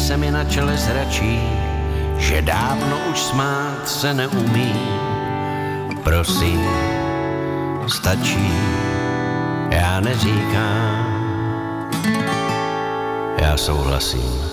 se mi na čele zračí, že dávno už smát se neumí. Prosím, stačí, já neříkám, já souhlasím.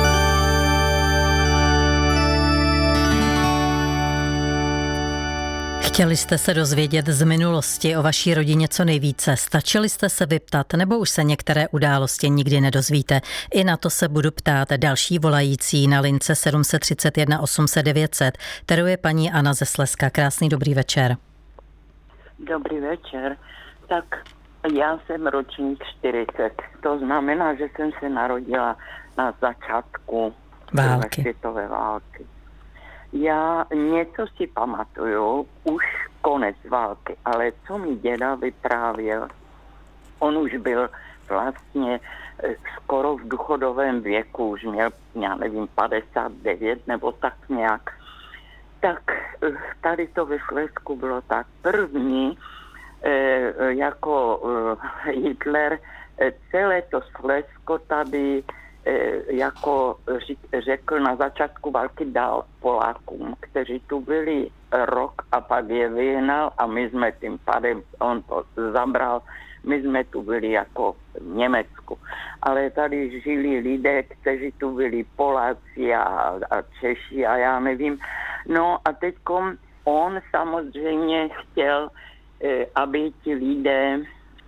Chtěli jste se dozvědět z minulosti o vaší rodině co nejvíce? Stačili jste se vyptat, nebo už se některé události nikdy nedozvíte? I na to se budu ptát další volající na lince 731 800 900, kterou je paní Anna ze Slezska. Krásný dobrý večer. Dobrý večer. Tak já jsem ročník 40. To znamená, že jsem se narodila na začátku druhé světové války. Já něco si pamatuju, už konec války, ale co mi děda vyprávěl, on už byl vlastně skoro v důchodovém věku, už měl, já nevím, 59 nebo tak nějak. Tak tady to ve Slezsku bylo tak. První, jako Hitler, celé to Slezsko tady jako řekl na začátku války dal Polákům, kteří tu byli rok a pak je vyhnal a my jsme tím pádem, on to zabral, my jsme tu byli jako v Německu. Ale tady žili lidé, kteří tu byli Poláci a Češi a já nevím. No a teďkom on samozřejmě chtěl, aby ti lidé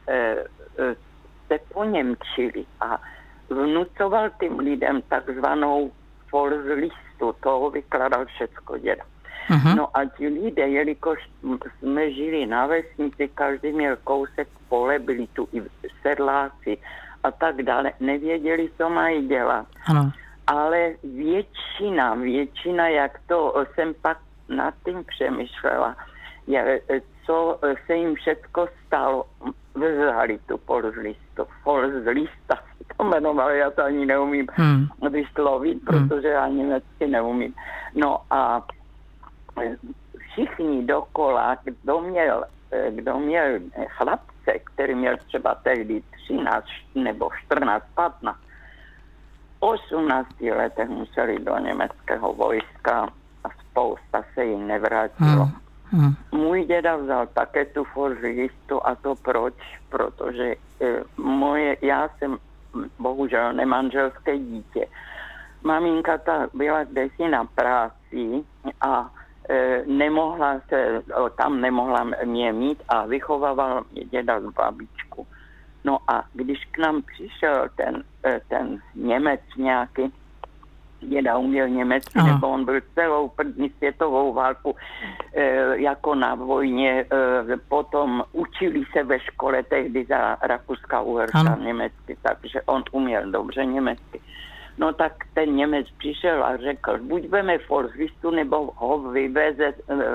se poněmčili a vnucoval tím lidem takzvanou Volkslistu, toho vykládal všecko děda. Uh-huh. No a ti lidé, jelikož jsme žili na vesnici, každý měl kousek pole, byli tu i sedláci a tak dále, nevěděli, co mají dělat. Ano. Ale většina, jak to jsem pak nad tím přemýšlela, co se jim všecko stalo, vzali tu Volkslista to jmenovali, já to ani neumím vyslovit, protože já německy neumím. No a všichni dokola, kdo měl chlapce, který měl třeba tehdy 13 nebo 14, 15, 18 letech museli do německého vojska a spousta se jim nevrátilo. Můj děda vzal také tu Volkslistu a to proč? Protože já jsem bohužel nemanželské dítě. Maminka ta byla kdesi na práci a nemohla mě mít a vychovával mě děda z babičku. No a když k nám přišel ten Němec nějaký, děda uměl německy, nebo on byl celou první světovou válku jako na vojně, potom učili se ve škole tehdy za Rakouska-Uherska německy, takže on uměl dobře německy. No tak ten Němec přišel a řekl, buď veme Volkslistu, nebo ho vyveze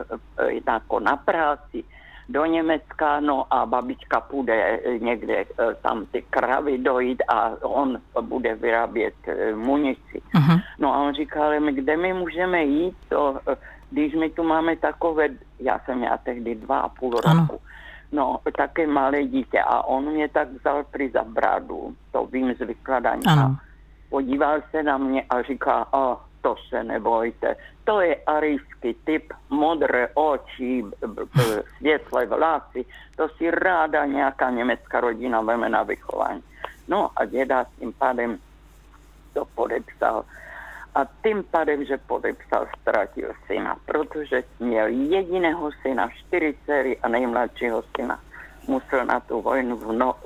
jako na práci do Německa, no a babička půjde někde tam ty kravy dojít a on bude vyrábět munici. Uh-huh. No a on říkal, ale kde my můžeme jít, když my tu máme takové, já jsem měla tehdy 2,5 roku, no také malé dítě a on mě tak vzal za bradu, to vím z vykladání. Podíval se na mě a říká, to se nebojte. To je arijský typ, modré oči, světlé vlasy. To si ráda nějaká německá rodina veme na vychování. No a děda tím pádem to podepsal. A tím pádem, že podepsal, ztratil syna, protože měl jediného syna, 4 dcery a nejmladšího syna. Musel na tu vojnu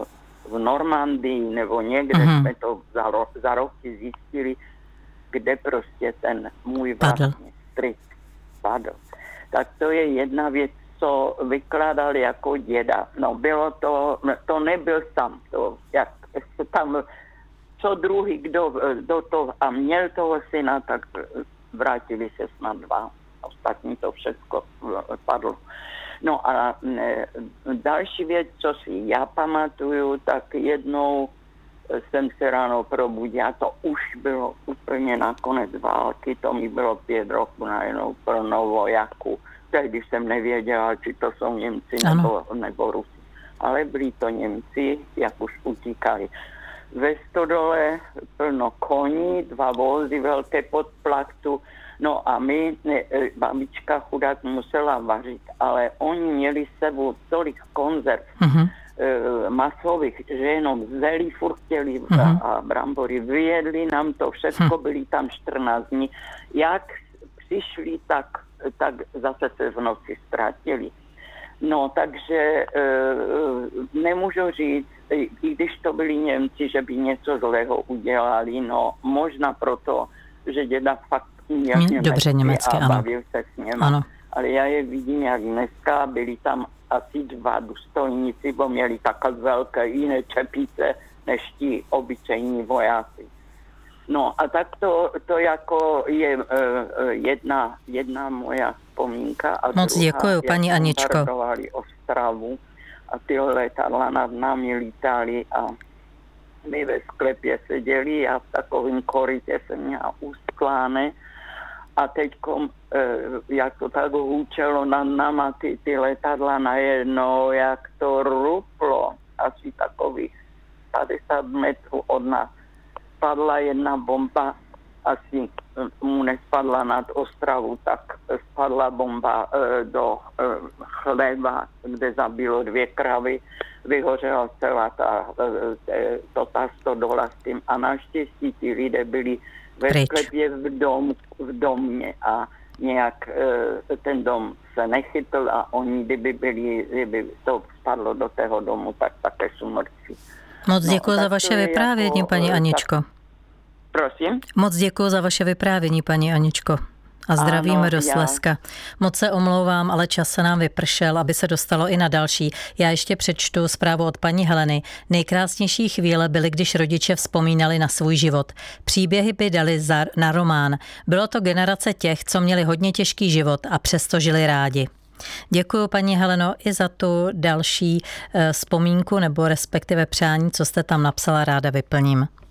v Normandii nebo někde, jsme to za roky zjistili, kde prostě ten můj vlastní strýc padl. Tak to je jedna věc, co vykládal jako děda. No bylo to nebyl sám, to jak se tam, co druhý, kdo to a měl toho syna, tak vrátili se snad 2. Ostatní to všechno padlo. No a další věc, co si já pamatuju, tak jednou jsem se ráno probudila, to už bylo úplně na konec války, to mi bylo 5 roků najednou pro novojaku. Tehdy jsem nevěděla, či to jsou Němci nebo Rusi. Ale byli to Němci, jak už utíkali. ve stodole plno koní, 2 vozy velké pod plachtu. No a babička chudák musela vařit, ale oni měli s sebou tolik konzerv masových, že jenom zelí furt chtěli a brambory. Vyjedli nám to všechno, byli tam 14 dní. Jak přišli, tak zase se v noci ztratili. No, takže nemůžu říct, i když to byli Němci, že by něco zlého udělali, no možná proto, že děda fakt uměl německy a bavil se s něma. Ano. Ale já je vidím, jak dneska byli tam asi 2 důstojníci, bo měli takhle velké jiné čepice než ti obyčejní vojáci. No a tak to jako je jedna moja vzpomínka. A moc děkuju, paní Aničko. Bombardovali Ostravu a ty letadla nad námi lítali a my ve sklepě seděli a v takovém korytě jsem měla uskláne a teďkom, jak to tak hůčelo nad náma ty letadla najednou, jak to ruplo, asi takových 50 metrů od nás. Spadla jedna bomba, asi mu nespadla nad Ostravu, tak spadla bomba do chleba, kde zabilo 2 kravy, vyhořela celá ta stodola s tím a naštěstí ti lidé byli ve sklepě v domě a nějak ten dom se nechytl a oni, kdyby to spadlo do tého domu, tak také jsou mrtví. Moc děkuji za vaše vyprávění, paní Aničko. Prosím? Moc děkuji za vaše vyprávění, paní Aničko. A zdravíme do Slezska. Moc se omlouvám, ale čas se nám vypršel, aby se dostalo i na další. Já ještě přečtu zprávu od paní Heleny. Nejkrásnější chvíle byly, když rodiče vzpomínali na svůj život. Příběhy by dali na román. Bylo to generace těch, co měli hodně těžký život a přesto žili rádi. Děkuji, paní Heleno, i za tu další vzpomínku nebo respektive přání, co jste tam napsala, ráda vyplním.